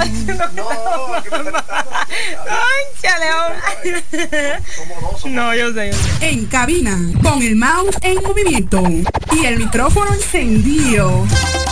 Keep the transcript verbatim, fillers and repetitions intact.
Cónchale, ahora. No, yo sé, yo sé. En cabina, con el mouse en movimiento y el micrófono encendido.